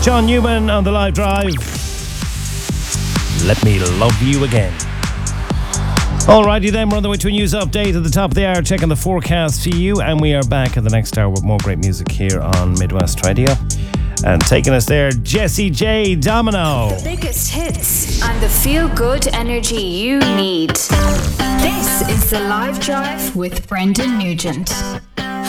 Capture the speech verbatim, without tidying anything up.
John Newman on the live drive. Let me love you again. Alrighty then, we're on the way to a news update at the top of the hour, checking the forecast for you, and we are back in the next hour with more great music here on Midwest Radio. And taking us there, Jessie J, Domino. The biggest hits and the feel-good energy you need. This is the Live Drive with Brendan Nugent.